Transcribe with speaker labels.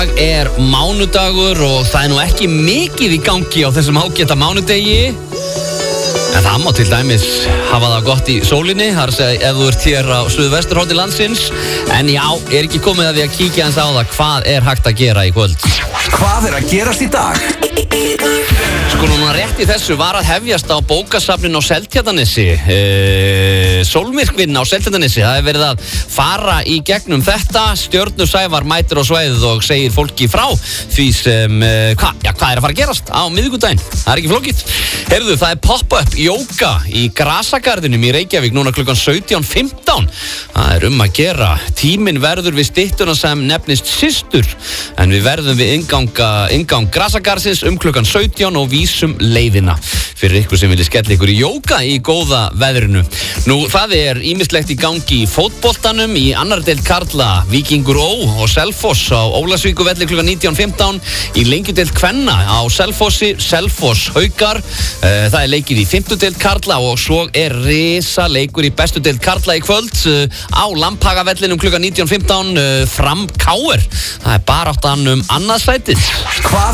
Speaker 1: Mánudagur og það nú ekki mikið í gangi á þessum ágæta mánudegi. En það má til dæmis hafa það gott í sólinni, það er að segja ef þú ert hér á suðvesturhorni landsins. En já, ekki komið að því að kíkja eins á það hvað er hægt að gera í kvöld.
Speaker 2: Hvað er að gerast í dag?
Speaker 1: Sko núna rétt í þessu var að hefjast á bókasafninu á Seltjarnarnesi. Sólmyrkvinn á Seltjarnarnesi. Það hefur verið að fara í gegnum þetta. Stjörnu Sævar mætir á svæðið og segir fólki frá því sem, hvað er að fara að gerast á miðvikudaginn. Það er ekki flókið. Heyrðu, það er pop-up jóga í Grasagarðinum í Reykjavík núna klukkan 17:15. Það er að gera. Tíminn verður við styttuna sem nefnist Systur. En við verðum við inngang Grasagarðsins klukkan 17 og vísum leiðina fyrir ykkur sem vilja skella ykkur í jóga í góða veðrinu. Nú, það er ýmislegt í gangi í fótboltanum í annar deild karla. Víkingur Ó og Selfoss á Ólafsvíkurvelli klukkan 19:15. Í lengjudeild kvenna á Selfossi, Selfoss Haukar. Það er leikir í 5. deild karla og svo er risa leikur í bestu deild karla í kvöld á Lambhagavellinum klukkan 19:15. Fram KR. Það er baráttan annað sætið.